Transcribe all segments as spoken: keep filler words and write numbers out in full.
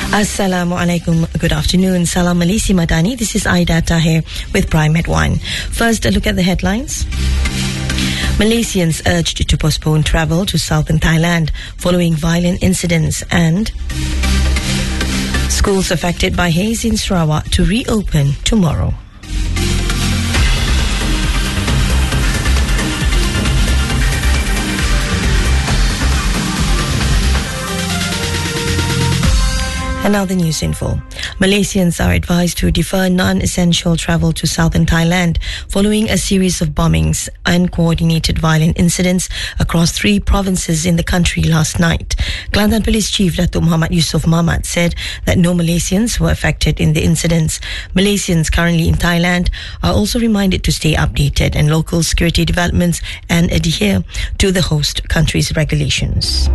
Assalamualaikum. Good afternoon. Salam Malaysia Madani. This is Aida Tahir with Prime at one. First, a look at the headlines. Malaysians urged to postpone travel to southern Thailand following violent incidents, and schools affected by haze in Sarawak to reopen tomorrow. And now the news info. Malaysians are advised to defer non-essential travel to southern Thailand following a series of bombings and coordinated violent incidents across three provinces in the country last night. Kelantan Police Chief Datuk Muhammad Yusof Mamat said that no Malaysians were affected in the incidents. Malaysians currently in Thailand are also reminded to stay updated on local security developments and adhere to the host country's regulations.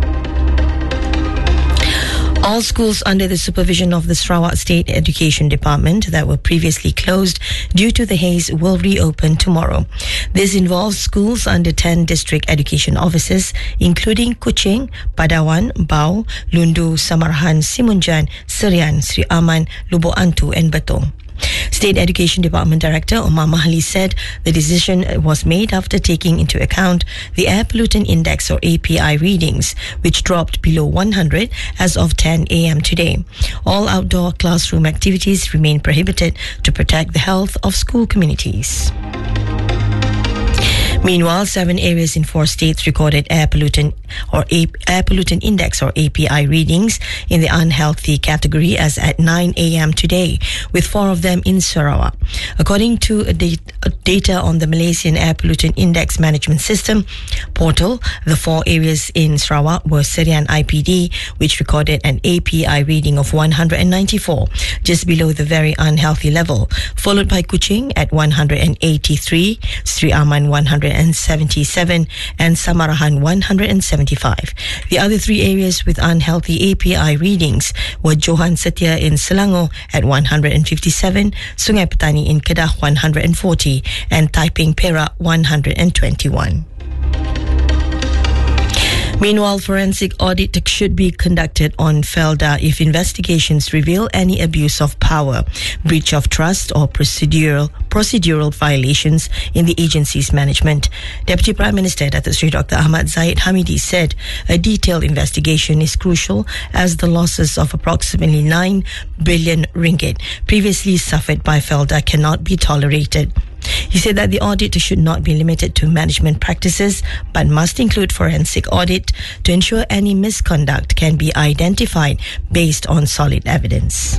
All schools under the supervision of the Sarawak State Education Department that were previously closed due to the haze will reopen tomorrow. This involves schools under ten district education offices, including Kuching, Padawan, Bau, Lundu, Samarahan, Simunjan, Serian, Sri Aman, Lubuk Antu and Betong. State Education Department Director Omar Mahali said the decision was made after taking into account the Air Pollutant Index or A P I readings, which dropped below one hundred as of ten a m today. All outdoor classroom activities remain prohibited to protect the health of school communities. Meanwhile, seven areas in four states recorded air pollutant or a- air pollutant index or A P I readings in the unhealthy category as at nine a m today, with four of them in Sarawak. According to a da- a data on the Malaysian Air Pollutant Index Management System portal, the four areas in Sarawak were Serian I P D, which recorded an A P I reading of one hundred ninety-four, just below the very unhealthy level, followed by Kuching at one hundred eighty-three, Sri Aman one hundred seventy-seven and Samarahan one hundred seventy-five. The other three areas with unhealthy A P I readings were Johan Setia in Selangor at one hundred fifty-seven, Sungai Petani in Kedah one hundred forty and Taiping Perak one hundred twenty-one. Meanwhile, forensic audit should be conducted on Felda if investigations reveal any abuse of power, breach of trust or procedural procedural violations in the agency's management. Deputy Prime Minister Datuk Seri Doctor Ahmad Zahid Hamidi said a detailed investigation is crucial as the losses of approximately nine billion ringgit previously suffered by Felda cannot be tolerated. He said that the audit should not be limited to management practices but must include forensic audit to ensure any misconduct can be identified based on solid evidence.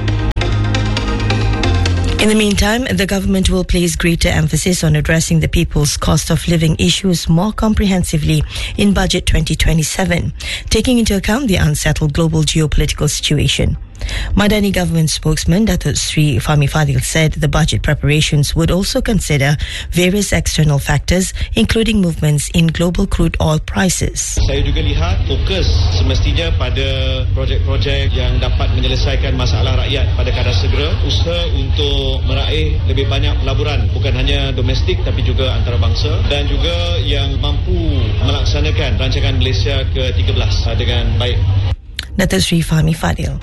In the meantime, the government will place greater emphasis on addressing the people's cost of living issues more comprehensively in Budget twenty twenty-seven, taking into account the unsettled global geopolitical situation. Madani government spokesman Datuk Sri Fahmi Fadil said the budget preparations would also consider various external factors, including movements in global crude oil prices. Saya juga lihat fokus semestinya pada projek-projek yang dapat menyelesaikan masalah rakyat pada kadar segera, usaha untuk meraih lebih banyak pelaburan bukan hanya domestik tapi juga antarabangsa, dan juga yang mampu melaksanakan rancangan Malaysia ke tiga belas dengan baik. Datuk Sri Fahmi Fadil.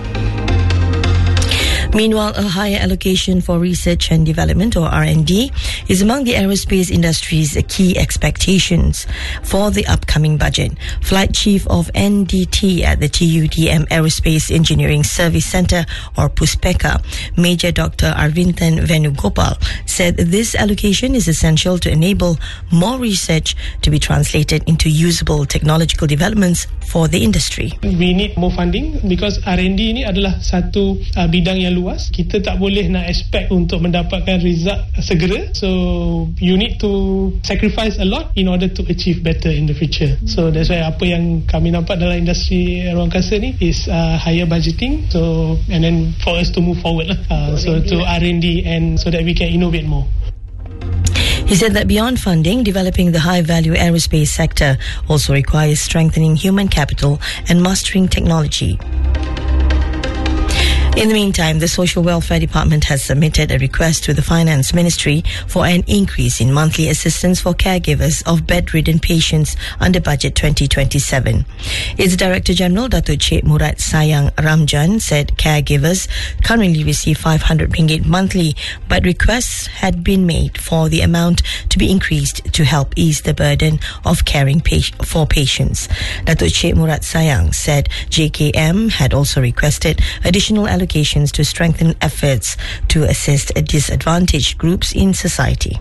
Meanwhile, a higher allocation for research and development or R and D is among the aerospace industry's key expectations for the upcoming budget. Flight Chief of N D T at the T U D M Aerospace Engineering Service Centre or PUSPECA, Major Doctor Arvindan Venugopal, said this allocation is essential to enable more research to be translated into usable technological developments for the industry. We need more funding because R and D ini adalah satu uh, bidang yang luas. Kita tak boleh nak expect untuk mendapatkan result segera. So you need to sacrifice a lot in order to achieve better in the future. So that's why apa yang kami nampak dalam industri aeroangkasa ni is uh, higher budgeting. So and then for us to move forward lah. Uh, so to R and D and so that we can innovate more. He said that beyond funding, developing the high-value aerospace sector also requires strengthening human capital and mastering technology. In the meantime, the Social Welfare Department has submitted a request to the Finance Ministry for an increase in monthly assistance for caregivers of bedridden patients under Budget twenty twenty-seven. Its Director General, Datuk Cik Murad Sayang Ramjan, said caregivers currently receive five hundred ringgit monthly, but requests had been made for the amount to be increased to help ease the burden of caring pa- for patients. Datuk Cik Murad Sayang said J K M had also requested additional allocations to strengthen efforts to assist disadvantaged groups in society.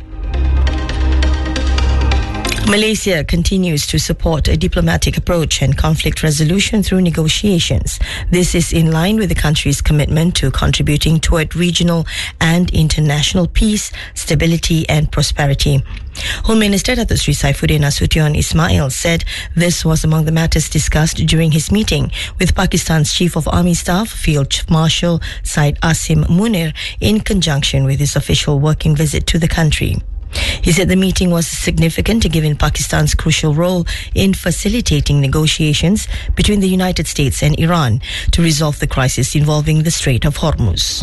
Malaysia continues to support a diplomatic approach and conflict resolution through negotiations. This is in line with the country's commitment to contributing toward regional and international peace, stability and prosperity. Home Minister Datuk Sri Saifuddin Nasution Ismail said this was among the matters discussed during his meeting with Pakistan's Chief of Army Staff, Field Marshal Syed Asim Munir, in conjunction with his official working visit to the country. He said the meeting was significant given Pakistan's crucial role in facilitating negotiations between the United States and Iran to resolve the crisis involving the Strait of Hormuz.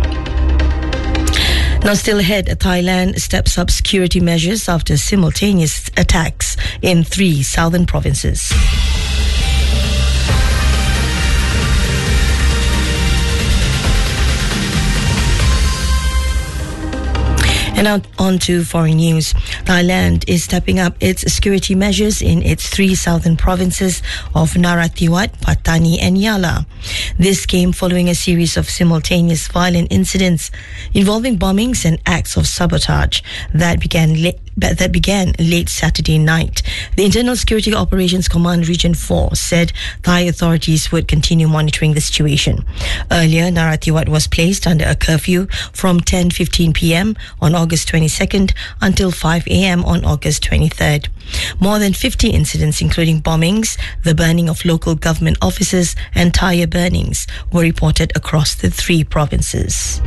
Now still ahead, Thailand steps up security measures after simultaneous attacks in three southern provinces. And now on to foreign news. Thailand is stepping up its security measures in its three southern provinces of Narathiwat, Pattani and Yala. This came following a series of simultaneous violent incidents involving bombings and acts of sabotage that began late that began late Saturday night. The Internal Security Operations Command Region four said Thai authorities would continue monitoring the situation. Earlier, Narathiwat was placed under a curfew from ten fifteen p.m. on August twenty-second until five a.m. on August twenty-third. More than fifty incidents, including bombings, the burning of local government offices and tire burnings, were reported across the three provinces.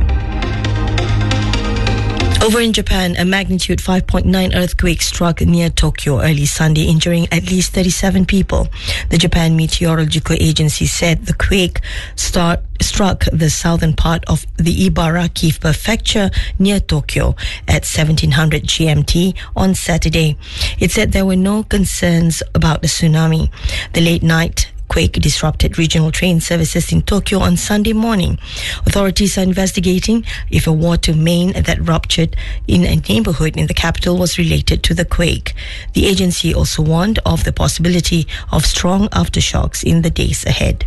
Over in Japan, a magnitude five point nine earthquake struck near Tokyo early Sunday, injuring at least thirty-seven people. The Japan Meteorological Agency said the quake start, struck the southern part of the Ibaraki Prefecture near Tokyo at seventeen hundred G M T on Saturday. It said there were no concerns about the tsunami. The late night quake disrupted regional train services in Tokyo on Sunday morning. Authorities are investigating if a water main that ruptured in a neighborhood in the capital was related to the quake. The agency also warned of the possibility of strong aftershocks in the days ahead.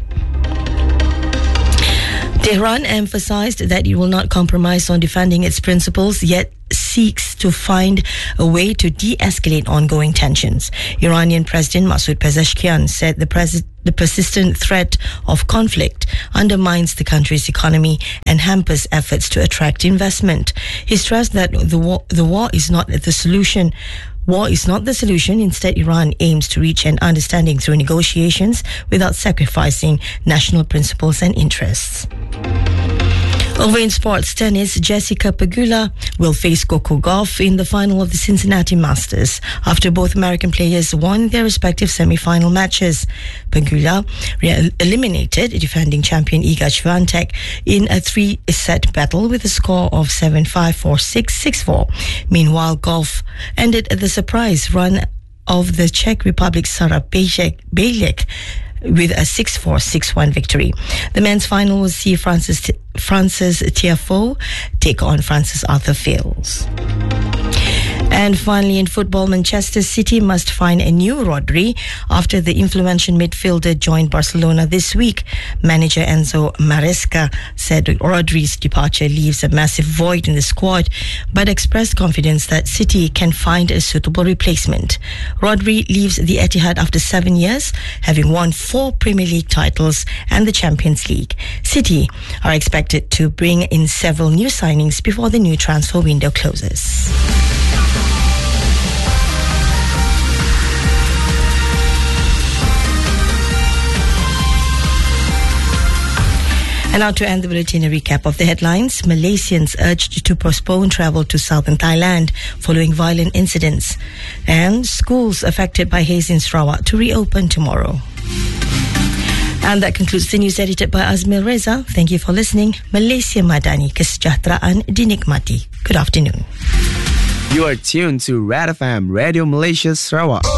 Tehran emphasized that it will not compromise on defending its principles, yet seeks to find a way to de-escalate ongoing tensions. Iranian President Masoud Pezeshkian said the, pres- the persistent threat of conflict undermines the country's economy and hampers efforts to attract investment. He stressed that the war, the war is not the solution. War is not the solution. Instead, Iran aims to reach an understanding through negotiations without sacrificing national principles and interests. Over in sports tennis, Jessica Pegula will face Coco Gauff in the final of the Cincinnati Masters after both American players won their respective semi-final matches. Pegula re- eliminated defending champion Iga Swiatek in a three-set battle with a score of seven five, four six, six four. Meanwhile, Gauff ended the surprise run of the Czech Republic's Sara Bejek with a six four, six one victory. The men's final will see Francis, T- Francis Tiafoe take on Francis Arthur Fils. And finally, in football, Manchester City must find a new Rodri after the influential midfielder joined Barcelona this week. Manager Enzo Maresca said Rodri's departure leaves a massive void in the squad, but expressed confidence that City can find a suitable replacement. Rodri leaves the Etihad after seven years, having won four Premier League titles and the Champions League. City are expected to bring in several new signings before the new transfer window closes. And now to end the bulletin, a recap of the headlines. Malaysians urged to postpone travel to southern Thailand following violent incidents. And schools affected by haze in Sarawak to reopen tomorrow. And that concludes the news edited by Azmil Reza. Thank you for listening. Malaysia Madani, kesejahteraan dinikmati. Good afternoon. You are tuned to Red F M, Radio Malaysia Sarawak.